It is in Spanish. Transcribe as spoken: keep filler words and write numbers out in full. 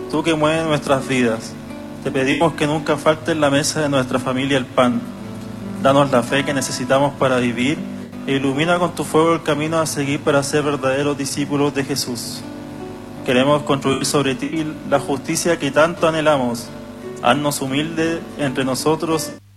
tú que mueves nuestras vidas. Te pedimos que nunca falte en la mesa de nuestra familia el pan. Danos la fe que necesitamos para vivir e ilumina con tu fuego el camino a seguir para ser verdaderos discípulos de Jesús. Queremos construir sobre ti la justicia que tanto anhelamos. Haznos humildes entre nosotros